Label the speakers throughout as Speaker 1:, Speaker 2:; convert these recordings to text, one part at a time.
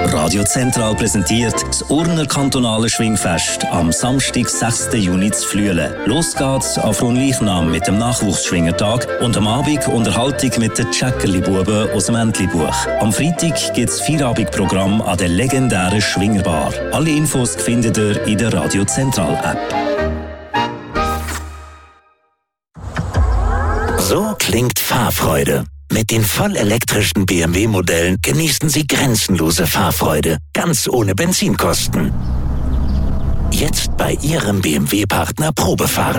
Speaker 1: Radio Zentral präsentiert das Urner kantonale Schwingfest am Samstag, 6. Juni zu Flüelen. Los geht's auf Fronleichnam mit dem Nachwuchsschwingertag und am Abend Unterhaltung mit den Tschäckerli-Buben aus dem Entli-Buch. Am Freitag gibt's Feierabendprogramm an der legendären Schwingerbar. Alle Infos findet ihr in der Radio Zentral App.
Speaker 2: So klingt Fahrfreude. Mit den vollelektrischen BMW-Modellen genießen Sie grenzenlose Fahrfreude, ganz ohne Benzinkosten. Jetzt bei Ihrem BMW-Partner Probefahren.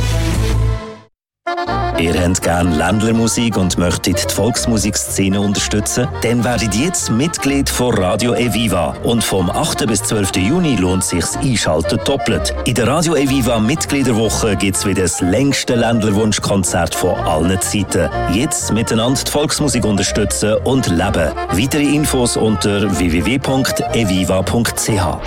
Speaker 1: Ihr habt gerne Ländlermusik und möchtet die Volksmusikszene unterstützen? Dann werdet jetzt Mitglied von Radio Eviva. Und vom 8. bis 12. Juni lohnt sich's Einschalten doppelt. In der Radio Eviva Mitgliederwoche gibt's wieder das längste Ländlerwunschkonzert von allen Zeiten. Jetzt miteinander die Volksmusik unterstützen und leben. Weitere Infos unter www.eviva.ch.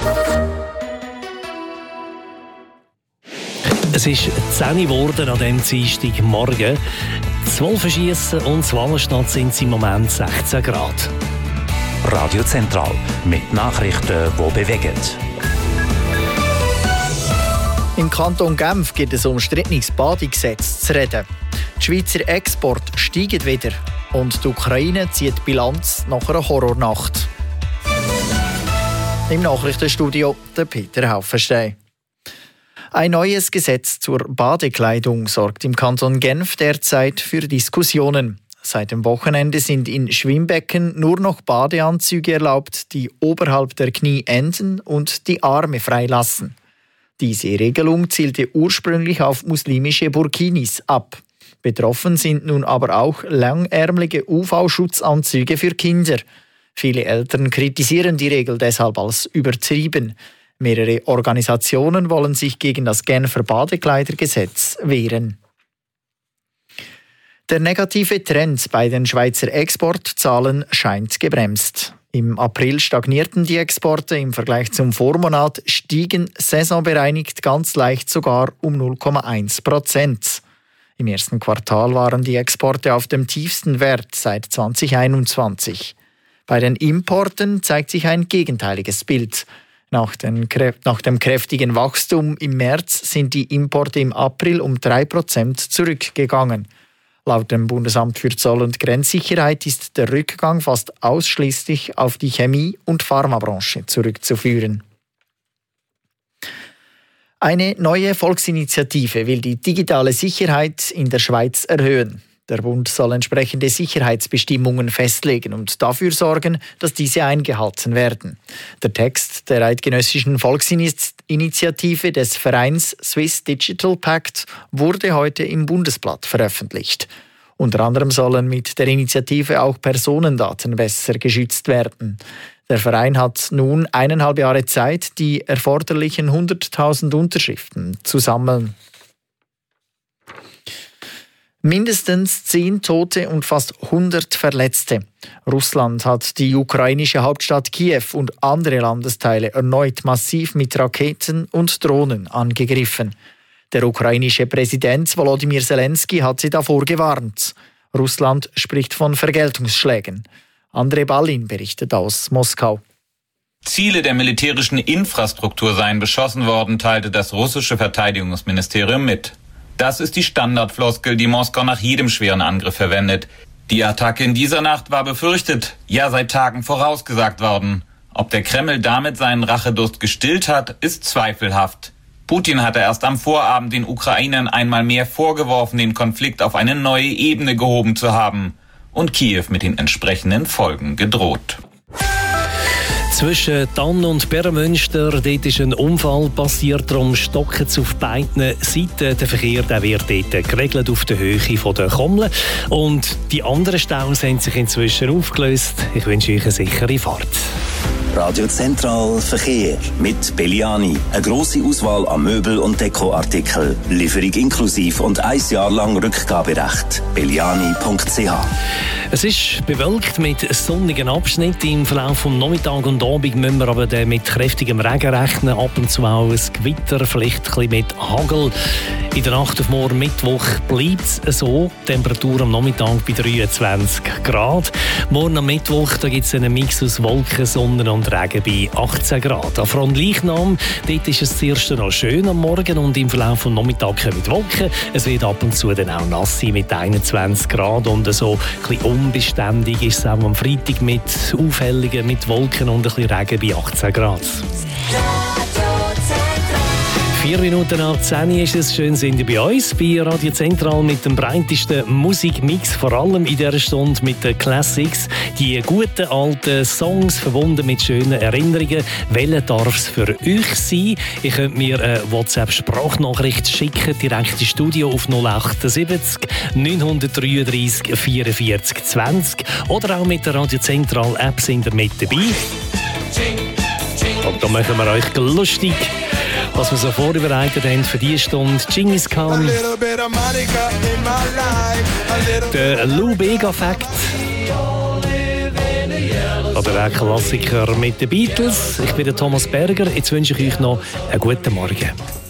Speaker 3: Es ist 10 Uhr geworden an diesem Dienstagmorgen. 12 Schiessen und in Wallenstadt sind es im Moment 16 Grad.
Speaker 4: Radio Zentral mit Nachrichten, die bewegen.
Speaker 5: Im Kanton Genf gibt es um umstrittenes Badegesetz zu reden. Die Schweizer Exporte steigen wieder und die Ukraine zieht Bilanz nach einer Horrornacht. Im Nachrichtenstudio der Peter Haufenstein. Ein neues Gesetz zur Badekleidung sorgt im Kanton Genf derzeit für Diskussionen. Seit dem Wochenende sind in Schwimmbecken nur noch Badeanzüge erlaubt, die oberhalb der Knie enden und die Arme freilassen. Diese Regelung zielte ursprünglich auf muslimische Burkinis ab. Betroffen sind nun aber auch langärmelige UV-Schutzanzüge für Kinder. Viele Eltern kritisieren die Regel deshalb als übertrieben. Mehrere Organisationen wollen sich gegen das Genfer Badekleidergesetz wehren. Der negative Trend bei den Schweizer Exportzahlen scheint gebremst. Im April stagnierten die Exporte, im Vergleich zum Vormonat stiegen saisonbereinigt ganz leicht sogar um 0,1%. Im ersten Quartal waren die Exporte auf dem tiefsten Wert seit 2021. Bei den Importen zeigt sich ein gegenteiliges Bild. Nach dem kräftigen Wachstum im März sind die Importe im April um 3% zurückgegangen. Laut dem Bundesamt für Zoll- und Grenzsicherheit ist der Rückgang fast ausschließlich auf die Chemie- und Pharmabranche zurückzuführen. Eine neue Volksinitiative will die digitale Sicherheit in der Schweiz erhöhen. Der Bund soll entsprechende Sicherheitsbestimmungen festlegen und dafür sorgen, dass diese eingehalten werden. Der Text der eidgenössischen Volksinitiative des Vereins Swiss Digital Pact wurde heute im Bundesblatt veröffentlicht. Unter anderem sollen mit der Initiative auch Personendaten besser geschützt werden. Der Verein hat nun 1,5 Jahre Zeit, die erforderlichen 100.000 Unterschriften zu sammeln. Mindestens 10 Tote und fast 100 Verletzte. Russland hat die ukrainische Hauptstadt Kiew und andere Landesteile erneut massiv mit Raketen und Drohnen angegriffen. Der ukrainische Präsident Volodymyr Zelensky hat sie davor gewarnt. Russland spricht von Vergeltungsschlägen. Andrei Ballin berichtet aus Moskau.
Speaker 6: Ziele der militärischen Infrastruktur seien beschossen worden, teilte das russische Verteidigungsministerium mit. Das ist die Standardfloskel, die Moskau nach jedem schweren Angriff verwendet. Die Attacke in dieser Nacht war befürchtet, ja seit Tagen vorausgesagt worden. Ob der Kreml damit seinen Rachedurst gestillt hat, ist zweifelhaft. Putin hatte erst am Vorabend den Ukrainern einmal mehr vorgeworfen, den Konflikt auf eine neue Ebene gehoben zu haben und Kiew mit den entsprechenden Folgen gedroht.
Speaker 3: Zwischen Thann und Bermünster, dort ist ein Unfall passiert, darum stocken es auf beiden Seiten. Der Verkehr der wird dort geregelt auf der Höhe der Kommel. Und die anderen Staus haben sich inzwischen aufgelöst. Ich wünsche euch eine sichere Fahrt.
Speaker 1: Radio Zentral Verkehr mit Belliani. Eine grosse Auswahl an Möbel- und Dekoartikeln. Lieferung inklusiv und 1 Jahr lang Rückgaberecht. Belliani.ch.
Speaker 3: Es ist bewölkt mit sonnigen Abschnitten. Im Verlauf vom Nachmittag und Abend müssen wir aber mit kräftigem Regen rechnen. Ab und zu auch ein Gewitter, vielleicht ein bisschen mit Hagel. In der Nacht auf morgen Mittwoch bleibt es so. Temperatur am Nachmittag bei 23 Grad. Morgen am Mittwoch gibt es einen Mix aus Wolken, Sonne und Regen bei 18 Grad. An Fronleichnam, dort ist es zuerst noch schön am Morgen und im Verlauf vom Nachmittag kommen Wolken. Es wird ab und zu dann auch nass sein mit 21 Grad und so ein bisschen unbeständig ist es auch am Freitag mit Aufhellungen, mit Wolken und ein bisschen Regen bei 18 Grad. 4 Minuten nach 10 ist es. Schön sind ihr bei uns, bei Radio Zentral mit dem breitesten Musikmix, vor allem in dieser Stunde mit den Classics. Die guten alten Songs verbunden mit schönen Erinnerungen. Welcher darf es für euch sein? Ihr könnt mir eine WhatsApp-Sprachnachricht schicken, direkt ins Studio auf 078 933 44 20 oder auch mit der Radio Zentral App sind ihr mit dabei. Und da machen wir euch lustig, was wir so vorbereitet haben für diese Stunde. Genghis Khan, der Lou Bega-Fakt oder der Klassiker mit den Beatles. Ich bin der Thomas Berger. Jetzt wünsche ich euch noch einen guten Morgen.